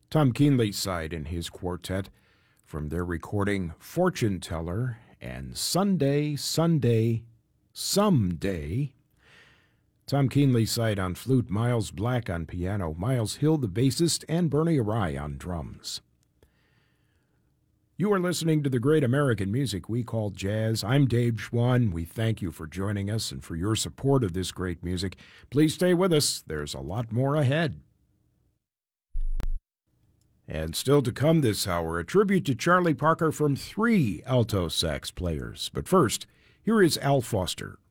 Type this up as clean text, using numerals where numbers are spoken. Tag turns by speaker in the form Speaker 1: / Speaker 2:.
Speaker 1: Tom Keenly side in his quartet from their recording Fortune Teller and Sunday, Sunday, Someday. Tom Keenly side on flute, Miles Black on piano, Miles Hill the bassist, and Bernie Arai on drums. You are listening to the great American music we call jazz. I'm Dave Schwann. We thank you for joining us and for your support of this great music. Please stay with us. There's a lot more ahead. And still to come this hour, a tribute to Charlie Parker from 3 alto sax players. But first, here is Al Foster.